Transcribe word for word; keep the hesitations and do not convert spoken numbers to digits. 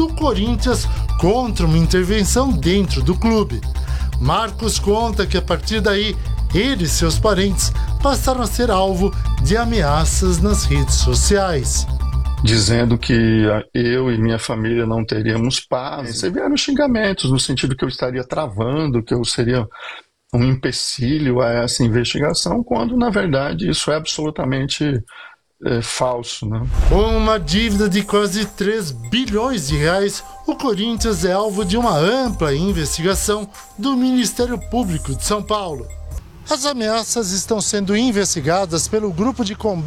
do Corinthians contra uma intervenção dentro do clube. Marcos conta que a partir daí, ele e seus parentes passaram a ser alvo de ameaças nas redes sociais. Dizendo que eu e minha família não teríamos paz. E vieram xingamentos, no sentido que eu estaria travando, que eu seria um empecilho a essa investigação, quando, na verdade, isso é absolutamente é, falso, né? Com uma dívida de quase três bilhões de reais, o Corinthians é alvo de uma ampla investigação do Ministério Público de São Paulo. As ameaças estão sendo investigadas pelo Grupo de Combate